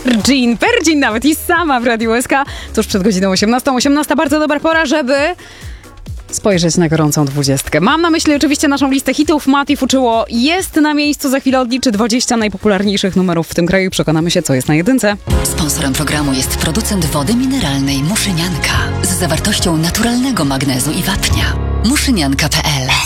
Virgin nawet i sama w Radiu SK. Tuż przed godziną 18. 18 bardzo dobra pora, żeby spojrzeć na gorącą 20. Mam na myśli oczywiście naszą listę hitów. Mati Fuczyło jest na miejscu, za chwilę odliczy 20 najpopularniejszych numerów w tym kraju i przekonamy się, co jest na jedynce. Sponsorem programu jest producent wody mineralnej Muszynianka z zawartością naturalnego magnezu i wapnia. Muszynianka.pl